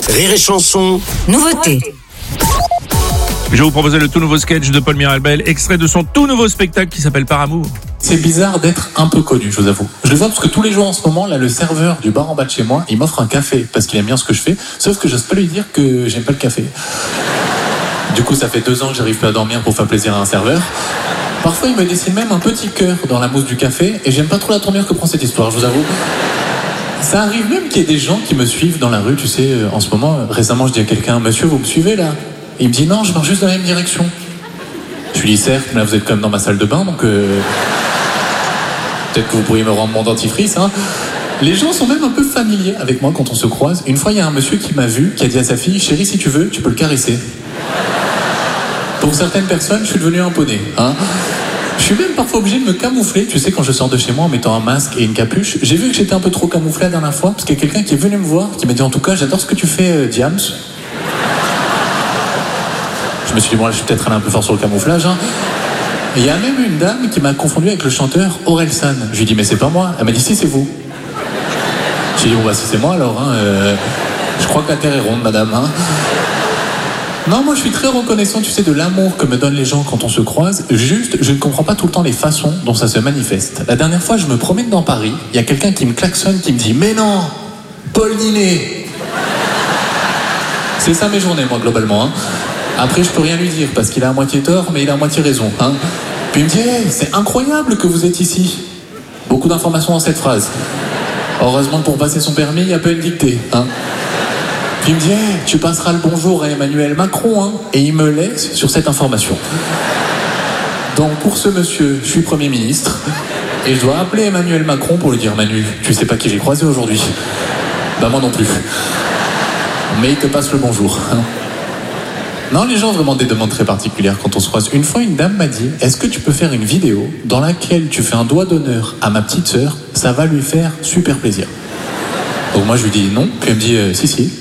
Rire et Chanson. Nouveauté. Je vais vous proposer le tout nouveau sketch de Paul Mirabel, extrait de son tout nouveau spectacle qui s'appelle Par amour. C'est bizarre d'être un peu connu, je vous avoue. Je le vois parce que tous les jours en ce moment, là, le serveur du bar en bas de chez moi, il m'offre un café parce qu'il aime bien ce que je fais, sauf que j'ose pas lui dire que j'aime pas le café. Du coup, ça fait 2 ans que j'arrive pas à dormir pour faire plaisir à un serveur. Parfois, il me dessine même un petit cœur dans la mousse du café et j'aime pas trop la tournure que prend cette histoire, je vous avoue. Ça arrive même qu'il y ait des gens qui me suivent dans la rue, tu sais, en ce moment, récemment, je dis à quelqu'un, monsieur, vous me suivez là? Et il me dit, non, je marche juste dans la même direction. Je lui dis, certes, mais là, vous êtes comme dans ma salle de bain, donc peut-être que vous pourriez me rendre mon dentifrice, hein. Les gens sont même un peu familiers avec moi quand on se croise. Une fois, il y a un monsieur qui m'a vu, qui a dit à sa fille, chérie, si tu veux, tu peux le caresser. Pour certaines personnes, je suis devenu un poney, hein. Je suis même parfois obligé de me camoufler, tu sais, quand je sors de chez moi en mettant un masque et une capuche. J'ai vu que j'étais un peu trop camouflé la dernière fois, parce qu'il y a quelqu'un qui est venu me voir, qui m'a dit, en tout cas, j'adore ce que tu fais, Diams. Je me suis dit, bon là, je suis peut-être allé un peu fort sur le camouflage, hein. Et il y a même une dame qui m'a confondu avec le chanteur Orelsan. Je lui ai dit, mais c'est pas moi. Elle m'a dit, si, c'est vous. J'ai dit, bon bah si c'est moi alors, hein, je crois que la terre est ronde, madame, hein. Non, moi je suis très reconnaissant, tu sais, de l'amour que me donnent les gens quand on se croise. Juste, je ne comprends pas tout le temps les façons dont ça se manifeste. La dernière fois, je me promène dans Paris, il y a quelqu'un qui me klaxonne, qui me dit, mais non, Paul Ninet. C'est ça mes journées, moi, globalement, hein. Après, je peux rien lui dire, parce qu'il a à moitié tort, mais il a à moitié raison, hein. Puis il me dit, hey, c'est incroyable que vous êtes ici. Beaucoup d'informations dans cette phrase. Heureusement que pour passer son permis, il y a pas une dictée, hein. Puis il me dit, hey, tu passeras le bonjour à Emmanuel Macron, hein. Et il me laisse sur cette information. Donc pour ce monsieur, je suis Premier ministre, et je dois appeler Emmanuel Macron pour lui dire, Manu, tu sais pas qui j'ai croisé aujourd'hui? Bah moi non plus. Mais il te passe le bonjour, hein. Non, les gens ont vraiment des demandes très particulières quand on se croise. Une fois, une dame m'a dit, est-ce que tu peux faire une vidéo dans laquelle tu fais un doigt d'honneur à ma petite sœur? Ça va lui faire super plaisir. Donc moi, je lui dis non. Puis elle me dit, si.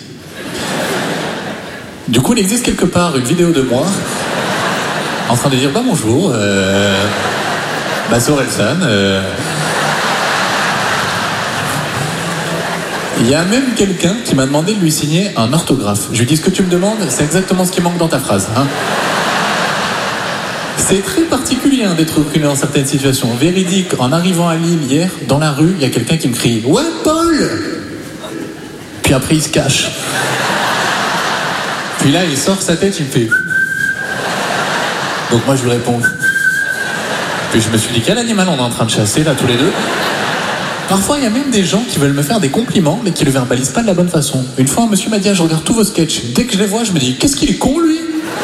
Du coup, il existe quelque part une vidéo de moi en train de dire, bah bonjour, c'est Orelsan, Il y a même quelqu'un qui m'a demandé de lui signer un orthographe. Je lui dis, ce que tu me demandes, c'est exactement ce qui manque dans ta phrase, hein. C'est très particulier, hein, d'être reconnu dans certaines situations. Véridique, en arrivant à Lille hier, dans la rue, il y a quelqu'un qui me crie « Ouais, Paul !» Puis après, il se cache. Puis là, il sort sa tête, il me fait « Donc moi, je lui réponds. Puis je me suis dit, quel animal on est en train de chasser, là, tous les deux? Parfois, il y a même des gens qui veulent me faire des compliments, mais qui le verbalisent pas de la bonne façon. Une fois, un monsieur m'a dit, je regarde tous vos sketchs. Dès que je les vois, je me dis, qu'est-ce qu'il est con, lui?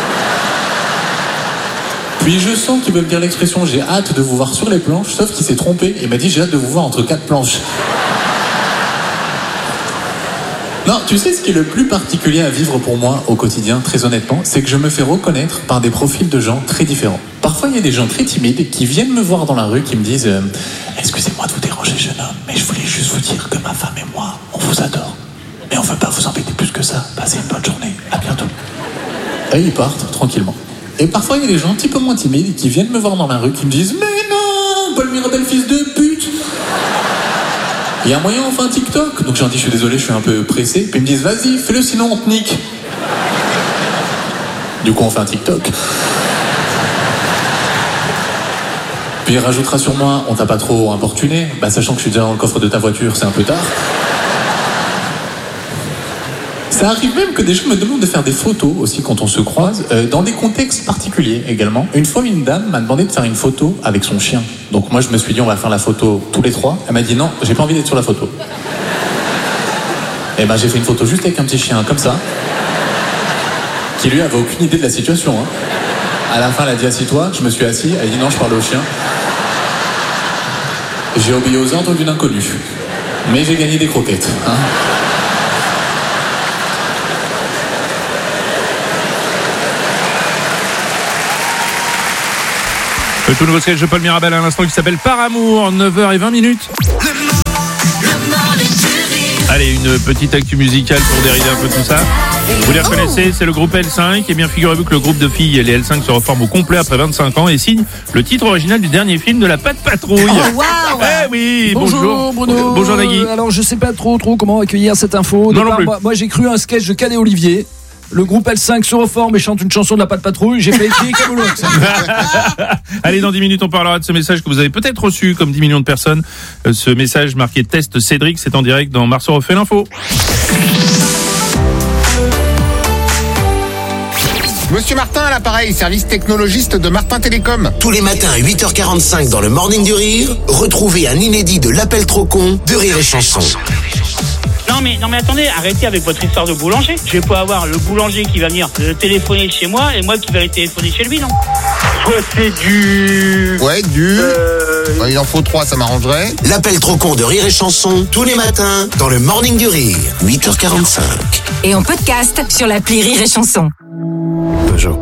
Puis je sens qu'il veut me dire l'expression, j'ai hâte de vous voir sur les planches, sauf qu'il s'est trompé. Il m'a dit, j'ai hâte de vous voir entre 4 planches. Non, tu sais ce qui est le plus particulier à vivre pour moi au quotidien, très honnêtement, c'est que je me fais reconnaître par des profils de gens très différents. Parfois, il y a des gens très timides qui viennent me voir dans la rue, qui me disent excusez-moi de vous déranger, jeune homme, mais je voulais juste vous dire que ma femme et moi, on vous adore. Mais on ne veut pas vous embêter plus que ça. Passez une bonne journée. À bientôt. Et ils partent tranquillement. Et parfois, il y a des gens un petit peu moins timides qui viennent me voir dans la rue, qui me disent mais non, Paul Mirabel, fils de pute. Il y a un moyen, on fait un TikTok. Donc j'en dis, je suis désolé, je suis un peu pressé. Puis ils me disent, vas-y, fais-le, sinon on te nique. Du coup, on fait un TikTok. Puis il rajoutera sur moi, on t'a pas trop importuné. Sachant que je suis déjà dans le coffre de ta voiture, c'est un peu tard. Ça arrive même que des gens me demandent de faire des photos aussi quand on se croise, dans des contextes particuliers également. Une fois, une dame m'a demandé de faire une photo avec son chien. Donc moi, je me suis dit, on va faire la photo tous les 3. Elle m'a dit, non, j'ai pas envie d'être sur la photo. Et j'ai fait une photo juste avec un petit chien, comme ça, qui lui avait aucune idée de la situation, hein. À la fin, elle a dit, assis-toi. Je me suis assis. Elle a dit, non, je parle au chien. J'ai obéi aux ordres d'une inconnue. Mais j'ai gagné des croquettes, hein. Le tout nouveau sketch de Paul Mirabel à l'instant qui s'appelle Par amour, 9h20. Allez, une petite actu musicale pour dérider un peu tout ça. Vous les reconnaissez, c'est le groupe L5. Eh bien, figurez-vous que le groupe de filles, les L5, se reforme au complet après 25 ans et signe le titre original du dernier film de la Patte Patrouille. Oh, wow. Eh oui, bonjour Bruno. Bonjour Nagui. Alors, je sais pas trop comment accueillir cette info. Non plus. Moi, j'ai cru un sketch de Cadet Olivier. Le groupe L5 se reforme et chante une chanson de la Patte Patrouille. J'ai fait écrire Camoulox. Allez, dans 10 minutes, on parlera de ce message que vous avez peut-être reçu, comme 10 millions de personnes. Ce message marqué Test Cédric, c'est en direct dans Marceau refait l'info. Monsieur Martin à l'appareil, service technologiste de Martin Télécom. Tous les matins à 8h45 dans le Morning du Rire, retrouvez un inédit de l'appel trop con de Rire et Chanson. Non mais attendez, arrêtez avec votre histoire de boulanger. Je vais pas avoir le boulanger qui va venir téléphoner chez moi et moi qui vais aller téléphoner chez lui, non? Soit c'est du... Ouais, il en faut 3, ça m'arrangerait. L'appel trop con de Rire et Chanson, tous les matins dans le Morning du Rire, 8h45. Et en podcast sur l'appli Rire et Chanson. Peugeot.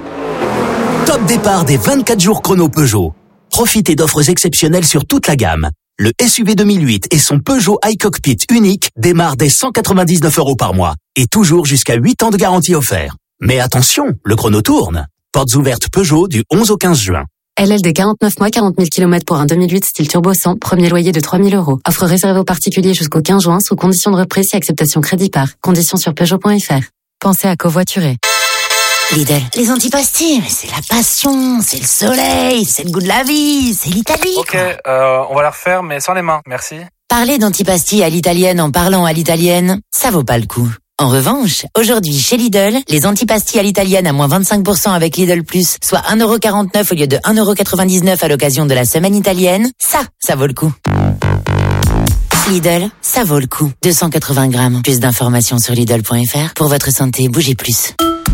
Top départ des 24 jours chrono Peugeot. Profitez d'offres exceptionnelles sur toute la gamme. Le SUV 2008 et son Peugeot iCockpit unique démarrent dès 199 € par mois et toujours jusqu'à 8 ans de garantie offert. Mais attention, le chrono tourne. Portes ouvertes Peugeot du 11 au 15 juin. LL de 49 mois, 40 000 km pour un 2008 style turbo 100, premier loyer de 3 000 €. Offre réservée aux particuliers jusqu'au 15 juin sous conditions de reprise et acceptation crédit par. Conditions sur Peugeot.fr. Pensez à covoiturer. Lidl, les antipastilles, c'est la passion, c'est le soleil, c'est le goût de la vie, c'est l'Italie. Ok, on va la refaire, mais sans les mains, merci. Parler d'antipastilles à l'italienne en parlant à l'italienne, ça vaut pas le coup. En revanche, aujourd'hui, chez Lidl, les antipastilles à l'italienne à moins 25% avec Lidl Plus, soit 1,49 € au lieu de 1,99 € à l'occasion de la semaine italienne, ça vaut le coup. Lidl, ça vaut le coup. 280 grammes. Plus d'informations sur Lidl.fr. Pour votre santé, bougez plus.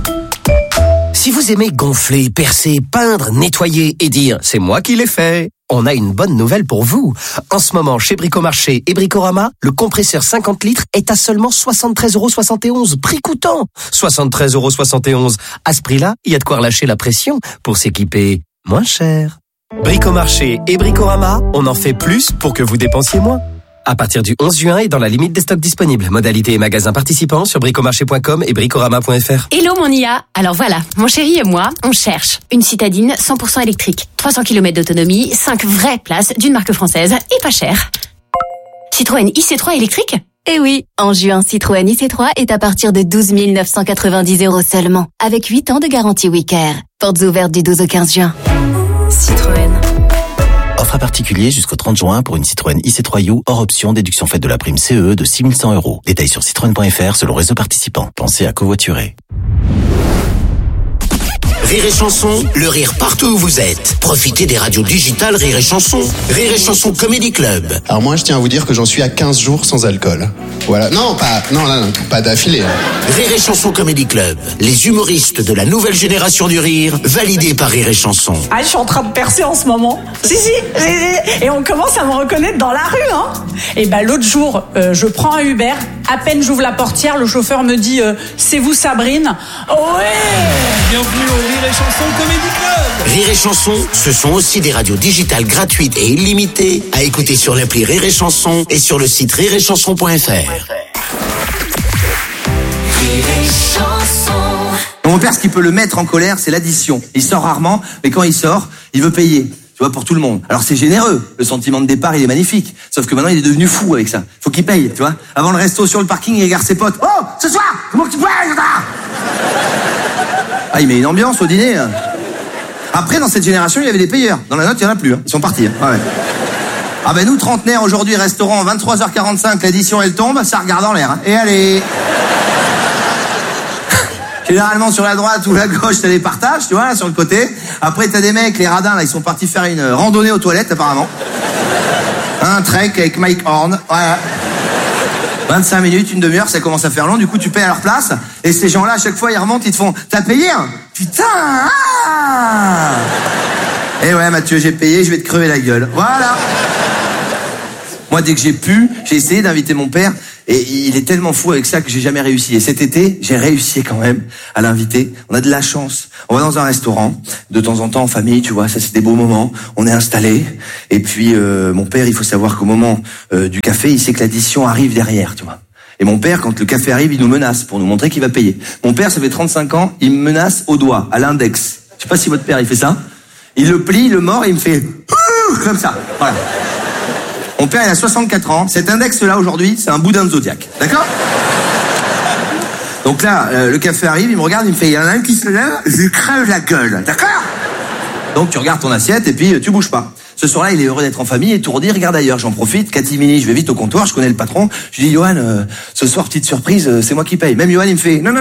Si vous aimez gonfler, percer, peindre, nettoyer et dire « c'est moi qui l'ai fait », on a une bonne nouvelle pour vous. En ce moment, chez Bricomarché et Bricorama, le compresseur 50 litres est à seulement 73,71 €. Prix coûtant 73,71 €. À ce prix-là, il y a de quoi relâcher la pression pour s'équiper moins cher. Bricomarché et Bricorama, on en fait plus pour que vous dépensiez moins. À partir du 11 juin et dans la limite des stocks disponibles. Modalités et magasins participants sur bricomarché.com et bricorama.fr. Hello mon IA. Alors voilà, mon chéri et moi, on cherche une citadine 100% électrique, 300 km d'autonomie, 5 vraies places d'une marque française et pas cher. Citroën IC3 électrique ? Eh oui, en juin, Citroën IC3 est à partir de 12 990 € seulement, avec 8 ans de garantie Wicare. Portes ouvertes du 12 au 15 juin. Citroën. Offre à particulier jusqu'au 30 juin pour une Citroën IC3U hors option déduction faite de la prime CE de 6 100 €. Détails sur citroën.fr selon réseau participant. Pensez à covoiturer. Rire et Chanson, le rire partout où vous êtes. Profitez des radios digitales Rire et Chanson. Rire et Chanson Comedy Club. Alors moi, je tiens à vous dire que j'en suis à 15 jours sans alcool. Voilà. Non, pas d'affilée. Rire et Chanson Comedy Club. Les humoristes de la nouvelle génération du rire, validés par Rire et Chanson. Ah, je suis en train de percer en ce moment. Si. Et on commence à me reconnaître dans la rue, hein. Et l'autre jour, je prends un Uber. À peine j'ouvre la portière, le chauffeur me dit c'est vous Sabrine. Ouais. Bienvenue au Rire et Chanson Comedy Club. Rire et Chanson, ce sont aussi des radios digitales gratuites et illimitées à écouter sur l'appli Rire et Chanson et sur le site rireetchanson.fr. Mon père, ce qui peut le mettre en colère, c'est l'addition. Il sort rarement, mais quand il sort, il veut payer. Tu vois, pour tout le monde. Alors c'est généreux. Le sentiment de départ, il est magnifique. Sauf que maintenant, il est devenu fou avec ça. Faut qu'il paye, tu vois. Avant le resto sur le parking, il regarde ses potes. Oh, ce soir, comment tu payes, Ah, il met une ambiance au dîner. Après, dans cette génération, il y avait des payeurs. Dans la note, il n'y en a plus. Ils sont partis. Ouais. Ah nous, trentenaires, aujourd'hui, restaurant, 23h45, l'addition, elle tombe, ça regarde en l'air. Et allez. Généralement, sur la droite ou la gauche, t'as des partages, tu vois, là, sur le côté. Après, t'as des mecs, les radins, là, ils sont partis faire une randonnée aux toilettes, apparemment. Un trek avec Mike Horn. Voilà. 25 minutes, une demi-heure, ça commence à faire long, du coup, tu payes à leur place. Et ces gens-là, à chaque fois, ils remontent, ils te font, t'as payé, hein? Putain, Et ouais, Mathieu, j'ai payé, je vais te crever la gueule. Voilà. Moi, dès que j'ai pu, j'ai essayé d'inviter mon père et il est tellement fou avec ça que j'ai jamais réussi. Et cet été, j'ai réussi quand même à l'inviter. On a de la chance. On va dans un restaurant, de temps en temps en famille, tu vois, ça c'est des beaux moments. On est installé et puis mon père, il faut savoir qu'au moment du café, il sait que l'addition arrive derrière, tu vois. Et mon père, quand le café arrive, il nous menace pour nous montrer qu'il va payer. Mon père, ça fait 35 ans, il me menace au doigt, à l'index. Je sais pas si votre père, il fait ça. Il le plie, le mord et il me fait comme ça. Voilà. Mon père, il a 64 ans. Cet index-là, aujourd'hui, c'est un boudin de Zodiac. D'accord ? Donc là, le café arrive, il me regarde, il me fait, il y en a un qui se lève, je lui crève la gueule. D'accord ? Donc tu regardes ton assiette et puis tu bouges pas. Ce soir-là, il est heureux d'être en famille, étourdi, regarde ailleurs. J'en profite, catimini, je vais vite au comptoir, je connais le patron. Je lui dis, Johan, ce soir, petite surprise, c'est moi qui paye. Même Johan, il me fait, non.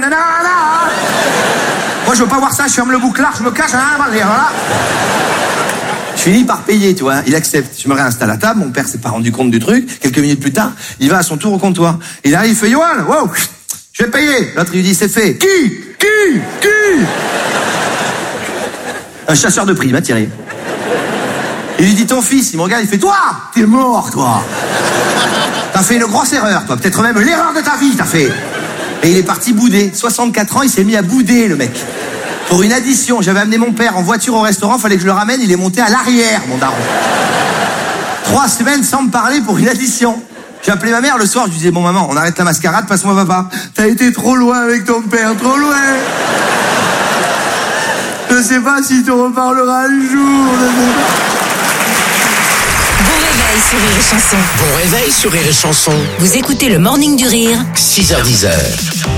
Moi, je veux pas voir ça, je ferme le bouclard, je me cache, voilà. Je finis par payer, tu vois. Il accepte. Je me réinstalle à table, mon père s'est pas rendu compte du truc. Quelques minutes plus tard, il va à son tour au comptoir. Il arrive, il fait, Johan, wow, je vais payer. L'autre, il lui dit, c'est fait. Qui Un chasseur de primes, Thierry. Il lui dit, ton fils, il me regarde, il fait, toi, t'es mort, toi. T'as fait une grosse erreur, toi. Peut-être même l'erreur de ta vie, t'as fait. Et il est parti bouder. 64 ans, il s'est mis à bouder, le mec. Pour une addition. J'avais amené mon père en voiture au restaurant, fallait que je le ramène, il est monté à l'arrière, mon daron. 3 semaines sans me parler pour une addition. J'ai appelé ma mère le soir, je lui disais, bon maman, on arrête la mascarade, passe-moi papa. T'as été trop loin avec ton père, trop loin. Je sais pas si tu reparleras un jour. Bon réveil sur Rire et Chanson. Bon réveil sur Rire et Chanson. Vous écoutez le Morning du Rire. 6h10.